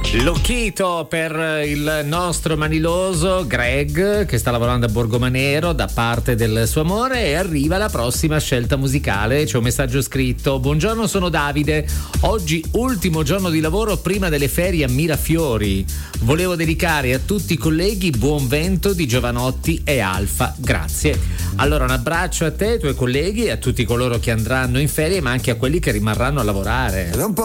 Lucchito per il nostro maniloso Greg che sta lavorando a Borgomanero da parte del suo amore, e arriva la prossima scelta musicale. C'è un messaggio scritto: buongiorno, sono Davide, oggi ultimo giorno di lavoro prima delle ferie a Mirafiori, volevo dedicare a tutti i colleghi Buon Vento di Giovanotti e Alfa, grazie. Allora un abbraccio a te, ai tuoi colleghi e a tutti coloro che andranno in ferie, ma anche a quelli che rimarranno a lavorare.